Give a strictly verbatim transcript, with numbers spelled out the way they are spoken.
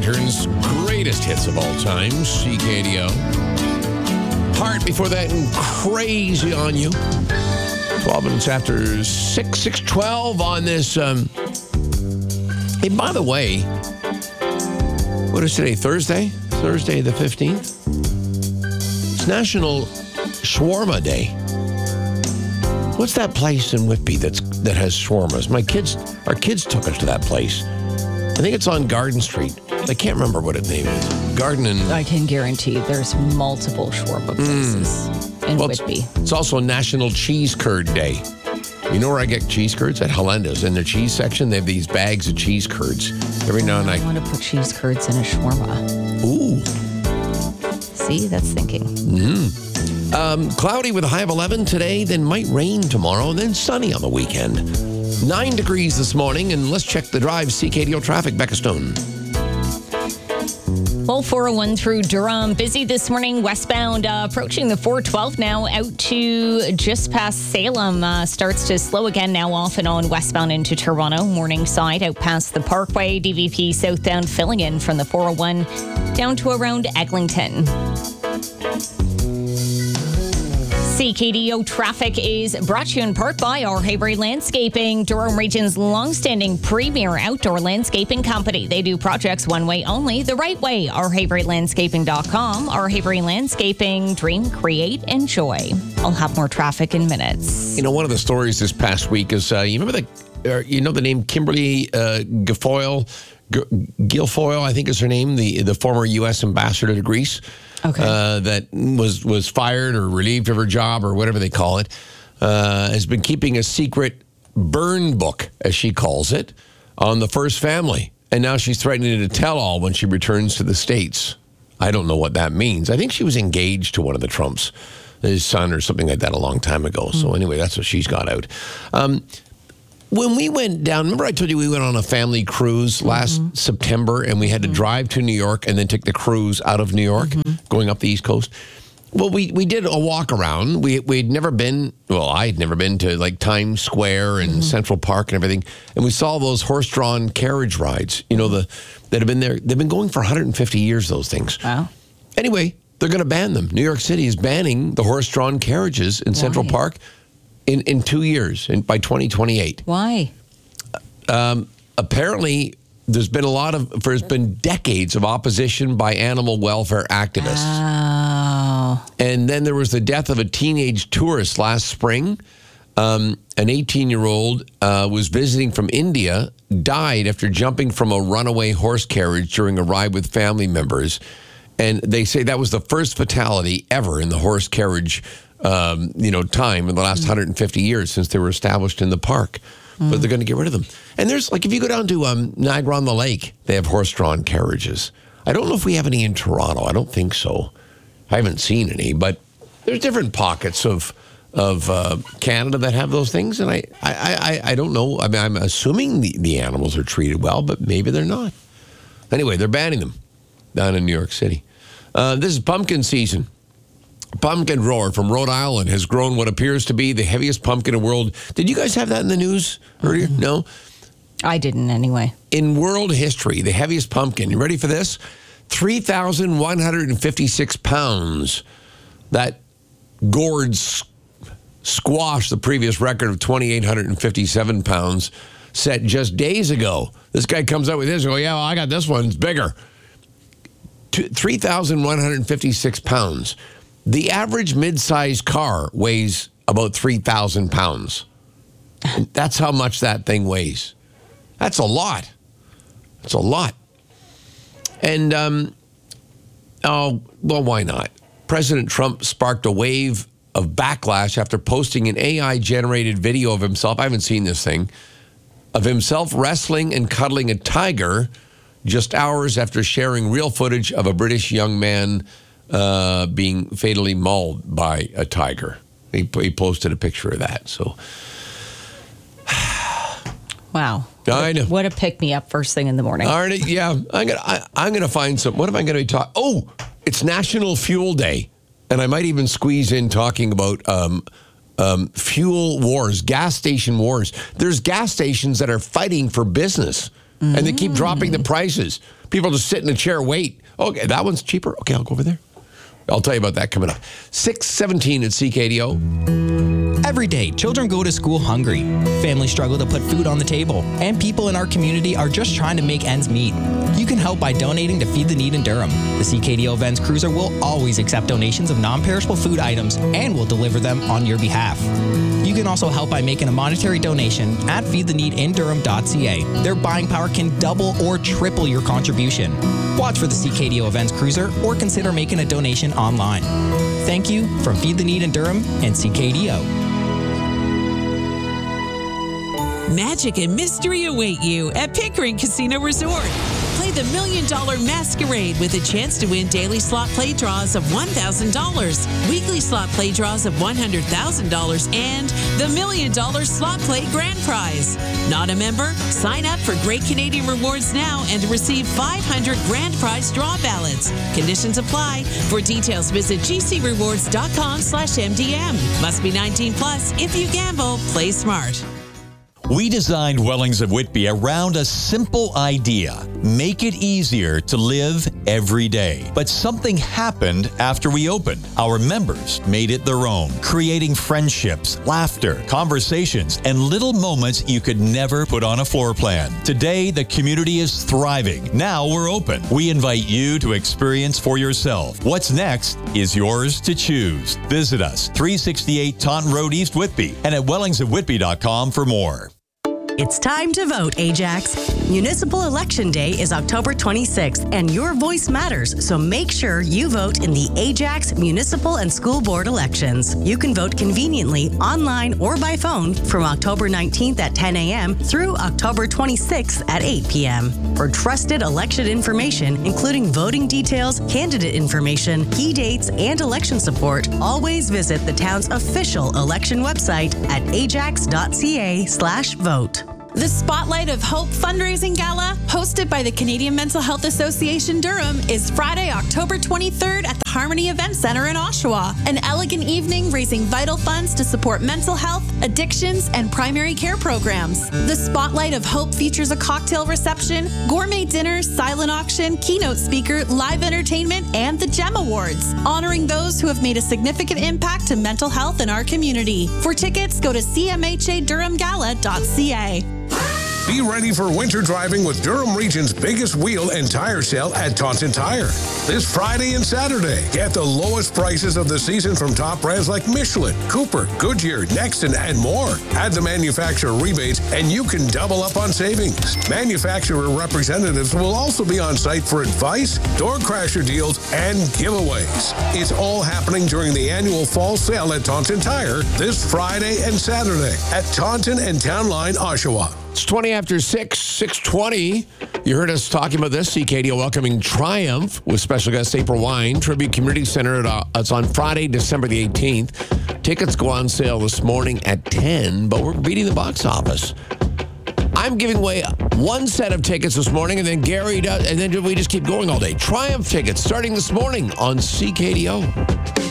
Lantern's greatest hits of all time, C K D O. Heart before that, and Crazy on You. twelve minutes after six, six twelve on this. Um, hey, by the way, what is today? Thursday? Thursday the fifteenth? It's National Shawarma Day. What's that place in Whitby that's that has shawarmas? My kids, our kids took us to that place. I think it's on Garden Street. I can't remember what its name is. Garden and... I can guarantee there's multiple shawarma places mm. in well, Whitby. It's, it's also National Cheese Curd Day. You know where I get cheese curds? At Helenda's. In their cheese section, they have these bags of cheese curds. Every now and I then I... want to put cheese curds in a shawarma. Ooh. See, that's thinking. Mm. Um, cloudy with a high of eleven today, then might rain tomorrow, and then sunny on the weekend. Nine degrees this morning, and let's check the drive. C K D O traffic, Becca Stone. Well, four oh one through Durham, busy this morning, westbound, uh, approaching the four twelve now, out to just past Salem. Uh, starts to slow again now, off and on westbound into Toronto. Morningside, out past the Parkway. D V P southbound filling in from the four oh one down to around Eglinton. C K D O traffic is brought to you in part by our Haybury Landscaping, Durham Region's long-standing premier outdoor landscaping company. They do projects one way only, the right way. our haybury landscaping dot com. Our Haybury Landscaping, dream, create, enjoy. I'll have more traffic in minutes. You know, one of the stories this past week is, uh, you remember the, uh, you know the name Kimberly uh, Guilfoyle? G- Guilfoyle, I think is her name, the, the former U S ambassador to Greece. Okay. Uh, that was was fired or relieved of her job or whatever they call it, uh, has been keeping a secret burn book, as she calls it, on the first family. And now she's threatening to tell all when she returns to the States. I don't know what that means. I think she was engaged to one of the Trumps, his son or something like that a long time ago. Mm. So anyway, that's what she's got out. Um, When we went down, remember I told you we went on a family cruise last mm-hmm. September, and we had to drive to New York and then take the cruise out of New York, mm-hmm. going up the East Coast. Well, we, we did a walk around. We, we'd never been, well, I'd never been to like Times Square and mm-hmm. Central Park and everything. And we saw those horse-drawn carriage rides, you know, the that have been there. They've been going for one hundred fifty years, those things. Wow. Anyway, they're going to ban them. New York City is banning the horse-drawn carriages in Why? Central Park. In, in two years, in, by twenty twenty-eight. Why? Um, apparently, there's been a lot of, there's been decades of opposition by animal welfare activists. Oh. And then there was the death of a teenage tourist last spring. Um, an eighteen-year-old uh, was visiting from India, died after jumping from a runaway horse carriage during a ride with family members. And they say that was the first fatality ever in the horse carriage Um, you know, time in the last mm. one hundred fifty years since they were established in the park. Mm. But they're going to get rid of them. And there's, like, if you go down to um, Niagara on the Lake, they have horse-drawn carriages. I don't know if we have any in Toronto. I don't think so. I haven't seen any. But there's different pockets of of uh, Canada that have those things. And I, I, I, I don't know. I mean, I'm assuming the, the animals are treated well, but maybe they're not. Anyway, they're banning them down in New York City. Uh, this is pumpkin season. Pumpkin grower from Rhode Island has grown what appears to be the heaviest pumpkin in the world. Did you guys have that in the news earlier? Mm-hmm. No? I didn't anyway. In world history, the heaviest pumpkin, you ready for this? three thousand one hundred fifty-six pounds. That gourd squashed the previous record of two thousand eight hundred fifty-seven pounds set just days ago. This guy comes up with this and goes, yeah, well, I got this one. It's bigger. three thousand one hundred fifty-six pounds. The average mid-sized car weighs about three thousand pounds. That's how much that thing weighs. That's a lot. That's a lot. And, um, oh, well, why not? President Trump sparked a wave of backlash after posting an A I-generated video of himself. I haven't seen this thing. Of himself wrestling and cuddling a tiger just hours after sharing real footage of a British young man Uh, being fatally mauled by a tiger. He, he posted a picture of that. So, wow, I know. What a pick me up first thing in the morning. Aren't it? Yeah, I'm gonna. I, I'm gonna find some. What am I gonna be talking? Oh, it's National Fuel Day, and I might even squeeze in talking about um, um, fuel wars, gas station wars. There's gas stations that are fighting for business, mm. and they keep dropping the prices. People just sit in a chair, wait. Okay, that one's cheaper. Okay, I'll go over there. I'll tell you about that coming up. six seventeen at C K D O. Every day, children go to school hungry. Families struggle to put food on the table. And people in our community are just trying to make ends meet. You can help by donating to Feed the Need in Durham. The C K D O Events Cruiser will always accept donations of non-perishable food items and will deliver them on your behalf. You can also help by making a monetary donation at feed the need in durham dot c a. Their buying power can double or triple your contribution. Watch for the C K D O Events Cruiser or consider making a donation online. Thank you from Feed the Need in Durham and C K D O. Magic and mystery await you at Pickering Casino Resort. Play the Million Dollar Masquerade with a chance to win daily slot play draws of one thousand dollars, weekly slot play draws of one hundred thousand dollars, and the Million Dollar Slot Play Grand Prize. Not a member? Sign up for Great Canadian Rewards now and receive five hundred Grand Prize draw ballots. Conditions apply. For details, visit g c rewards dot com slash m d m. Must be nineteen plus. If you gamble, play smart. We designed Wellings of Whitby around a simple idea. Make it easier to live every day. But something happened after we opened. Our members made it their own, creating friendships, laughter, conversations, and little moments you could never put on a floor plan. Today, the community is thriving. Now we're open. We invite you to experience for yourself. What's next is yours to choose. Visit us, three sixty-eight Taunton Road, East Whitby, and at wellings of whitby dot com for more. It's time to vote, Ajax. Municipal Election Day is October twenty-sixth, and your voice matters, so make sure you vote in the Ajax Municipal and School Board elections. You can vote conveniently online or by phone from October nineteenth at ten a.m. through October twenty-sixth at eight p.m. For trusted election information, including voting details, candidate information, key dates, and election support, always visit the town's official election website at ajax dot c a slash vote. The Spotlight of Hope fundraising gala, hosted by the Canadian Mental Health Association Durham, is Friday, October twenty-third at the Harmony Event Center in Oshawa. An elegant evening raising vital funds to support mental health, addictions, and primary care programs. The Spotlight of Hope features a cocktail reception, gourmet dinner, silent auction, keynote speaker, live entertainment, and the GEM Awards, honoring those who have made a significant impact to mental health in our community. For tickets, go to c m h a durham gala dot c a. Be ready for winter driving with Durham Region's biggest wheel and tire sale at Taunton Tire. This Friday and Saturday, get the lowest prices of the season from top brands like Michelin, Cooper, Goodyear, Nexton, and more. Add the manufacturer rebates and you can double up on savings. Manufacturer representatives will also be on site for advice, door crasher deals, and giveaways. It's all happening during the annual fall sale at Taunton Tire this Friday and Saturday at Taunton and Town Line, Oshawa. It's twenty after six, six twenty. You heard us talking about this. C K D O welcoming Triumph with special guest April Wine. Tribute Community Center. At, uh, it's on Friday, December the eighteenth. Tickets go on sale this morning at ten, but we're beating the box office. I'm giving away one set of tickets this morning, and then Gary does, and then we just keep going all day. Triumph tickets starting this morning on C K D O.